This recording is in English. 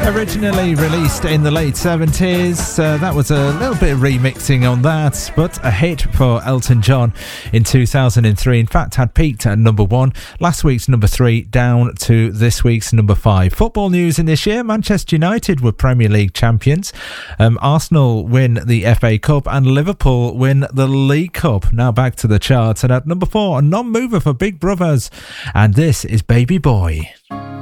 Originally released in the late 70s, that was a little bit of remixing on that, but a hit for Elton John in 2003. In fact, had peaked at number 1, last week's number 3, down to this week's number 5. Football news in this year: Manchester United were Premier League champions, Arsenal win the FA Cup, and Liverpool win the League Cup. Now back to the charts, and at number 4, a non-mover for Big Brothers, and this is Baby Boy.